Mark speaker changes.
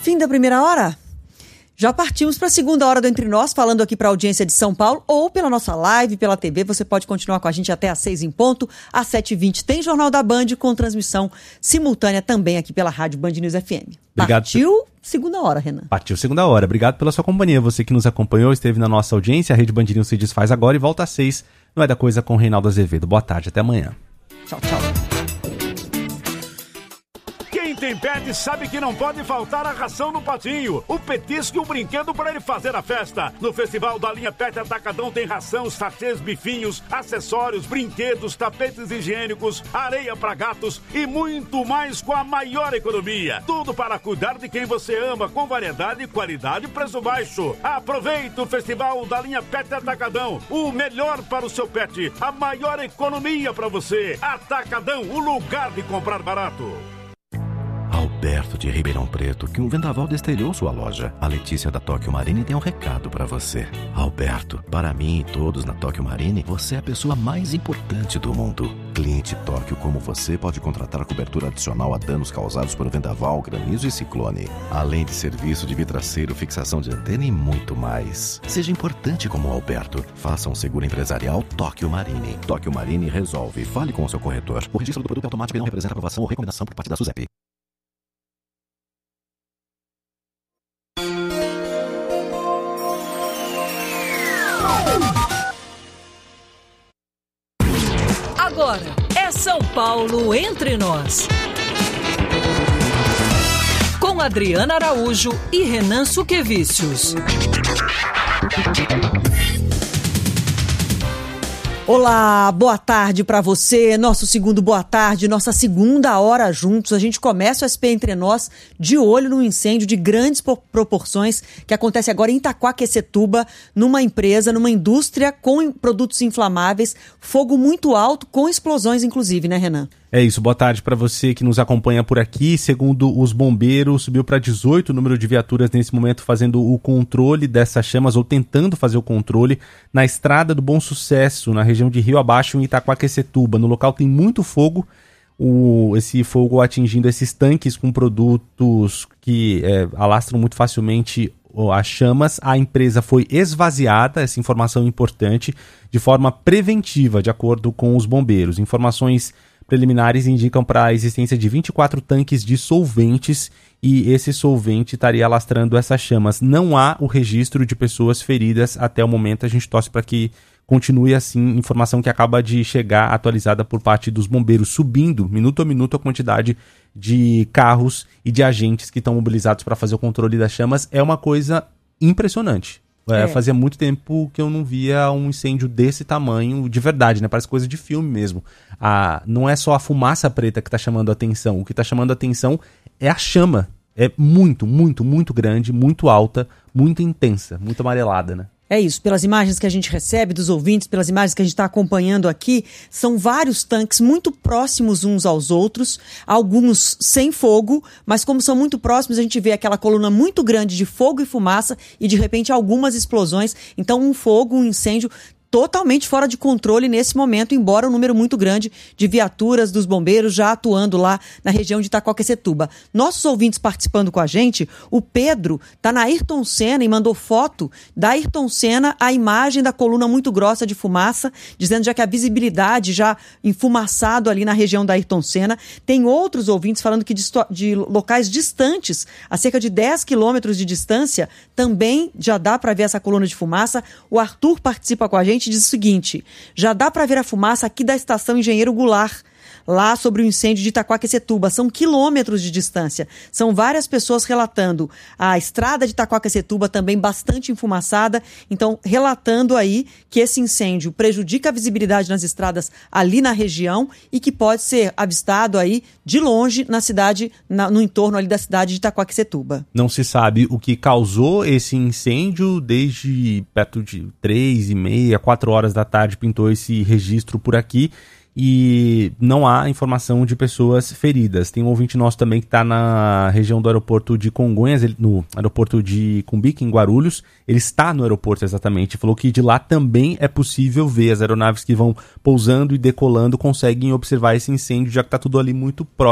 Speaker 1: Fim da primeira hora? Já partimos para a segunda hora do Entre Nós, falando aqui para a audiência de São Paulo, ou pela nossa live, pela TV. Você pode continuar com a gente até às 6 em ponto. Às 7h20 tem Jornal da Band, com transmissão simultânea também aqui pela Rádio Band News FM.
Speaker 2: Obrigado.
Speaker 1: Partiu segunda hora, Renan.
Speaker 2: Partiu segunda hora. Obrigado pela sua companhia. Você que nos acompanhou, esteve na nossa audiência. A Rede Band News se desfaz agora e volta às 6. Não é da coisa com Reinaldo Azevedo. Boa tarde, até amanhã.
Speaker 1: Tchau, tchau.
Speaker 3: Quem tem pet sabe que não pode faltar a ração no patinho, o petisco e o brinquedo para ele fazer a festa. No Festival da Linha Pet Atacadão tem ração, sachês, bifinhos, acessórios, brinquedos, tapetes higiênicos, areia para gatos e muito mais com a maior economia. Tudo para cuidar de quem você ama, com variedade, qualidade e preço baixo. Aproveite o Festival da Linha Pet Atacadão, o melhor para o seu pet, a maior economia para você. Atacadão, o lugar de comprar barato.
Speaker 4: Alberto de Ribeirão Preto, que um vendaval destelhou sua loja. A Letícia da Tóquio Marine tem um recado pra você. Alberto, para mim e todos na Tóquio Marine, você é a pessoa mais importante do mundo. Cliente Tóquio como você pode contratar cobertura adicional a danos causados por vendaval, granizo e ciclone. Além de serviço de vidraceiro, fixação de antena e muito mais. Seja importante como o Alberto. Faça um seguro empresarial Tóquio Marine. Tóquio Marine resolve. Fale com o seu corretor. O registro do produto é automático e não representa aprovação ou recomendação por parte da SUSEP.
Speaker 5: Agora é São Paulo Entre Nós. Com Adriana Araújo e Renan Suquevicius.
Speaker 1: Olá, boa tarde para você, nosso segundo boa tarde, nossa segunda hora juntos. A gente começa o SP Entre Nós de olho num incêndio de grandes proporções que acontece agora em Itaquaquecetuba, numa empresa, numa indústria com produtos inflamáveis, fogo muito alto, com explosões inclusive, né, Renan?
Speaker 2: É isso, boa tarde para você que nos acompanha por aqui. Segundo os bombeiros, subiu para 18 o número de viaturas nesse momento fazendo o controle dessas chamas ou tentando fazer o controle na Estrada do Bom Sucesso, na região de Rio Abaixo, em Itaquaquecetuba. No local tem muito fogo, esse fogo atingindo esses tanques com produtos que alastram muito facilmente as chamas. A empresa foi esvaziada, essa informação é importante, de forma preventiva, de acordo com os bombeiros. Informações preliminares indicam para a existência de 24 tanques de solventes e esse solvente estaria alastrando essas chamas. Não há o registro de pessoas feridas até o momento. A gente torce para que continue assim, informação que acaba de chegar atualizada por parte dos bombeiros, subindo minuto a minuto a quantidade de carros e de agentes que estão mobilizados para fazer o controle das chamas. É uma coisa impressionante. Fazia muito tempo que eu não via um incêndio desse tamanho, de verdade, né? Parece coisa de filme mesmo. Não é só a fumaça preta que está chamando a atenção. O que está chamando a atenção é a chama. É muito, muito, muito grande, muito alta, muito intensa, muito amarelada, né?
Speaker 1: É isso, pelas imagens que a gente recebe dos ouvintes, pelas imagens que a gente está acompanhando aqui, são vários tanques muito próximos uns aos outros, alguns sem fogo, mas como são muito próximos, a gente vê aquela coluna muito grande de fogo e fumaça e de repente algumas explosões. Então um incêndio totalmente fora de controle nesse momento, embora um número muito grande de viaturas dos bombeiros já atuando lá na região de Itaquaquecetuba. Nossos ouvintes participando com a gente, o Pedro está na Ayrton Senna e mandou foto da Ayrton Senna, a imagem da coluna muito grossa de fumaça, dizendo já que a visibilidade já enfumaçado ali na região da Ayrton Senna. Tem outros ouvintes falando que de locais distantes, a cerca de 10 quilômetros de distância, também já dá para ver essa coluna de fumaça. O Arthur participa com a gente, diz o seguinte: já dá para ver a fumaça aqui da estação Engenheiro Goulart, lá sobre o incêndio de Itaquaquecetuba. São quilômetros de distância. São várias pessoas relatando. A estrada de Itaquaquecetuba também bastante enfumaçada. Então, relatando aí que esse incêndio prejudica a visibilidade nas estradas ali na região e que pode ser avistado aí de longe na cidade, no entorno ali da cidade de Itaquaquecetuba.
Speaker 2: Não se sabe o que causou esse incêndio. Desde perto de 3h30, 4 horas da tarde pintou esse registro por aqui. E não há informação de pessoas feridas. Tem um ouvinte nosso também que está na região do aeroporto de Congonhas, no aeroporto de Cumbica, em Guarulhos. Ele está no aeroporto exatamente. Falou que de lá também é possível ver as aeronaves que vão pousando e decolando, conseguem observar esse incêndio, já que está tudo ali muito próximo.